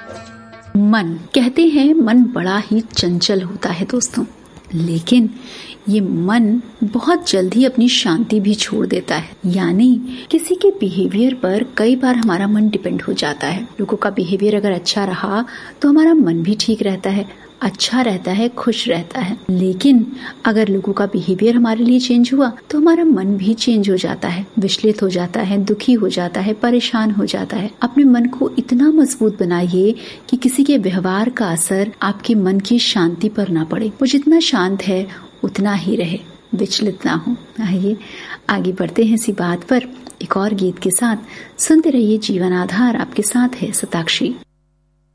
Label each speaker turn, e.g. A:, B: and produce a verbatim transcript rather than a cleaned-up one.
A: मन, कहते हैं मन बड़ा ही चंचल होता है दोस्तों, लेकिन ये मन बहुत जल्दी अपनी शांति भी छोड़ देता है। यानी किसी के बिहेवियर पर कई बार हमारा मन डिपेंड हो जाता है। लोगों का बिहेवियर अगर अच्छा रहा तो हमारा मन भी ठीक रहता है, अच्छा रहता है, खुश रहता है। लेकिन अगर लोगों का बिहेवियर हमारे लिए चेंज हुआ तो हमारा मन भी चेंज हो जाता है, विचलित हो जाता है, दुखी हो जाता है, परेशान हो जाता है। अपने मन को इतना मजबूत बनाइए कि किसी के व्यवहार का असर आपके मन की शांति पर ना पड़े। वो जितना शांत है उतना ही रहे, विचलित ना हो। आइए आगे बढ़ते हैं इसी बात पर एक और गीत के साथ। सुनते रहिए जीवन आधार, आपके साथ है सताक्षी।